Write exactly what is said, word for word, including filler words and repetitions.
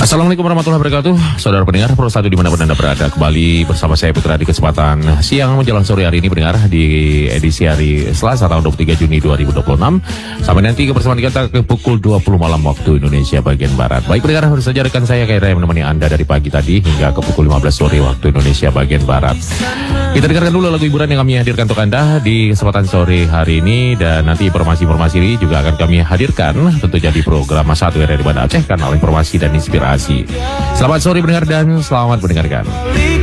Assalamualaikum warahmatullahi wabarakatuh. Saudara pendengar Pro satu dimanapun Anda berada, kembali bersama saya Putra di kesempatan siang menjelang sore hari ini pendengar di edisi hari Selasa tanggal dua puluh tiga Juni dua ribu dua puluh enam. Sampai nanti kebersamaan kita ke pukul dua puluh malam waktu Indonesia bagian Barat. Baik pendengar, harus saja rekan saya Kaira yang menemani Anda dari pagi tadi hingga ke pukul lima belas sore waktu Indonesia bagian Barat. Kita dengarkan dulu lagu hiburan yang kami hadirkan untuk Anda di kesempatan sore hari ini, dan nanti informasi-informasi ini juga akan kami hadirkan tentu jadi program Satu R R di Banda Aceh, kanal informasi dan inspirasi. Selamat sore pendengar dan selamat mendengarkan.